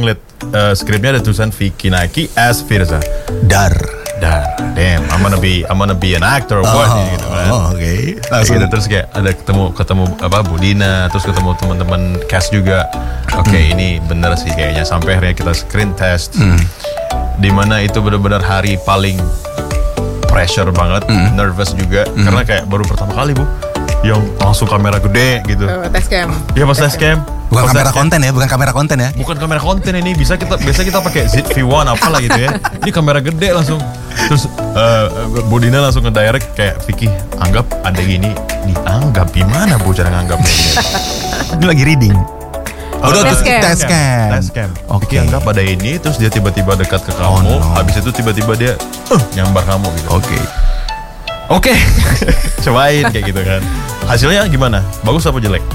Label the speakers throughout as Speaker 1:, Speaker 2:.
Speaker 1: ngeliat skripnya ada tulisan Vicky Naki as Firza. Damn, I'm gonna be an actor or what gitu kan.
Speaker 2: Oke.
Speaker 1: Langsung gitu, terus kayak ada ketemu Bu Dina, terus ketemu teman-teman cast juga. Oke, ini bener sih kayaknya. Sampai akhirnya kita screen test. Dimana itu benar-benar hari paling pressure banget, nervous juga karena kayak baru pertama kali Bu yang langsung kamera gede gitu.
Speaker 3: Test cam.
Speaker 1: Iya pas test cam.
Speaker 2: Bukan kamera konten ya, bukan kamera konten ya.
Speaker 1: Bukan kamera konten ini, biasa kita pakai ZV-1 apalah gitu ya. Ini kamera gede langsung. Terus Bu Dina langsung nge-direct kayak Vicky, anggap ada gini, dianggap gimana Bu cara nganggapnya gitu.
Speaker 2: Ini lagi reading.
Speaker 3: Test
Speaker 1: cam. Vicky anggap ada ini, terus dia tiba-tiba dekat ke kamu, habis itu tiba-tiba dia nyambar kamu gitu. Oke. Cobain kayak gitu kan. Hasilnya gimana? Bagus apa jelek?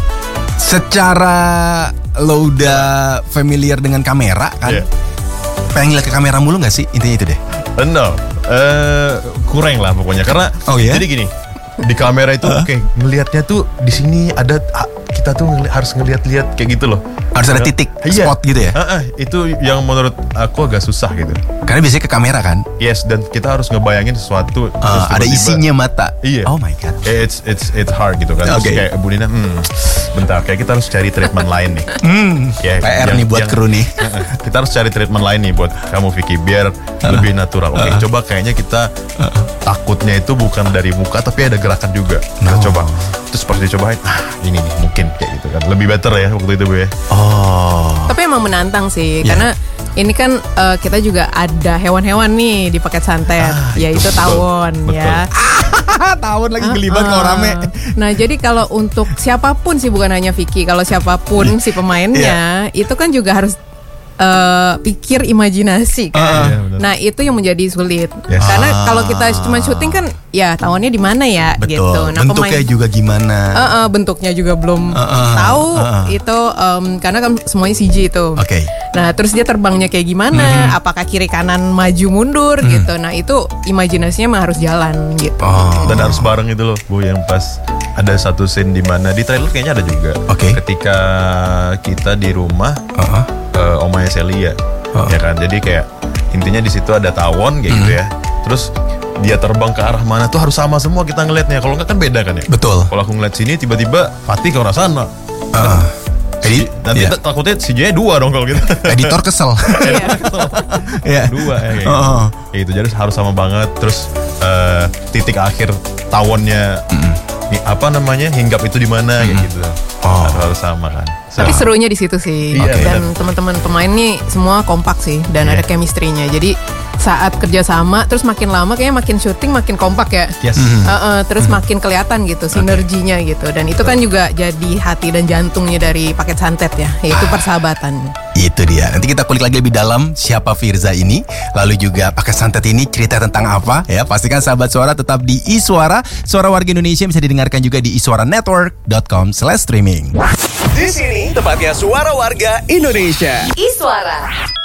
Speaker 2: Secara lo udah familiar dengan kamera kan? Pengen lihat ke kamera mulu gak sih? Intinya itu deh.
Speaker 1: No, kurang lah pokoknya karena jadi gini, di kamera itu ngelihatnya tuh di sini ada kita tuh harus ngelihat-lihat kayak gitu loh.
Speaker 2: Harus ada titik, spot gitu ya?
Speaker 1: Itu yang menurut aku agak susah gitu.
Speaker 2: Karena biasanya ke kamera kan?
Speaker 1: Yes, dan kita harus ngebayangin sesuatu.
Speaker 2: Ada isinya mata.
Speaker 1: Iya.
Speaker 2: Oh my god.
Speaker 1: It's hard gitu kan. Terus kayak Bu Dina, bentar, kayak kita harus cari treatment lain nih.
Speaker 2: PR nih buat kru nih.
Speaker 1: Kita harus cari treatment lain nih buat kamu Vicky, biar lebih natural. Coba kayaknya kita takutnya itu bukan dari muka, tapi ada gerakan juga. Kita coba. Terus pas dicobain, ini nih mungkin kayak gitu kan. Lebih better ya waktu itu Bu ya.
Speaker 3: Tapi emang menantang sih, karena ini kan kita juga ada hewan-hewan nih di paket santet, yaitu tawon. Ya.
Speaker 2: Tawon lagi gelibat kalau rame.
Speaker 3: Nah jadi kalau untuk siapapun sih, bukan hanya Vicky, kalau siapapun si pemainnya itu kan juga harus pikir imajinasi kan. Nah itu yang menjadi sulit. Karena kalau kita cuma syuting kan ya tawonnya di mana ya.
Speaker 2: Betul.
Speaker 3: Gitu. Nah,
Speaker 2: bentuknya juga gimana?
Speaker 3: Bentuknya juga belum tahu itu karena kan semuanya CG itu. Nah terus dia terbangnya kayak gimana? Apakah kiri kanan maju mundur gitu? Nah itu imajinasinya mah harus jalan gitu.
Speaker 1: Dan harus bareng itu loh Bu, yang pas ada satu scene di mana di trailer kayaknya ada juga. Ketika kita di rumah omanya Celia, ya kan. Jadi kayak intinya di situ ada tawon kayak gitu ya. Terus dia terbang ke arah mana tuh harus sama semua kita ngelihatnya. Kalau nggak kan beda kan ya.
Speaker 2: Betul.
Speaker 1: Kalau aku ngeliat sini tiba-tiba Fatih ke arah sana. Nanti takutnya CJ-nya 2 dong kalau gitu.
Speaker 2: Editor kesel.
Speaker 1: Iya. 2 ya kayak gitu. Jadi harus sama banget. Terus titik akhir tawonnya apa namanya hinggap itu di mana kayak gitu. Harus sama kan.
Speaker 3: Tapi serunya di situ sih. Dan teman-teman pemain nih semua kompak sih dan ada chemistry-nya. Jadi saat kerja sama terus makin lama kayaknya makin syuting makin kompak ya. Terus makin kelihatan gitu sinerginya gitu. Dan itu kan juga jadi hati dan jantungnya dari paket santet ya, yaitu persahabatan.
Speaker 2: Itu dia. Nanti kita kulik lagi lebih dalam siapa Firza ini, lalu juga paket santet ini cerita tentang apa ya. Pastikan sahabat Suara tetap di iSuara. Suara Warga Indonesia bisa didengarkan juga di isuaranetwork.com/streaming.
Speaker 4: Di sini tempatnya Suara Warga Indonesia.
Speaker 5: iSuara.